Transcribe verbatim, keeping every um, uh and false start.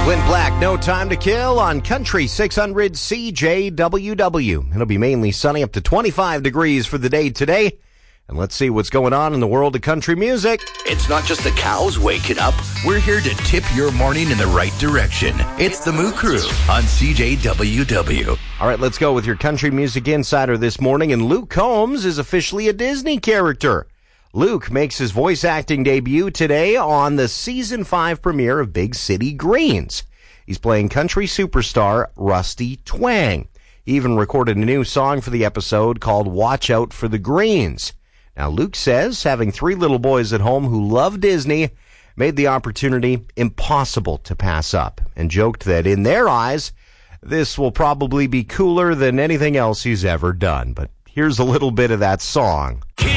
Clint Black, No Time to Kill on Country six hundred C J W W. It'll be mainly sunny, up to twenty-five degrees for the day today. And let's see what's going on in the world of country music. It's not just the cows waking up. We're here to tip your morning in the right direction. It's the Moo Crew on C J W W. All right, let's go with your country music insider this morning. And Luke Combs is officially a Disney character. Luke makes his voice acting debut today on the season five premiere of Big City Greens. He's playing country superstar Rusty Twang. He even recorded a new song for the episode called Watch Out for the Greens. Now, Luke says having three little boys at home who love Disney made the opportunity impossible to pass up, and joked that in their eyes, this will probably be cooler than anything else he's ever done. But here's a little bit of that song.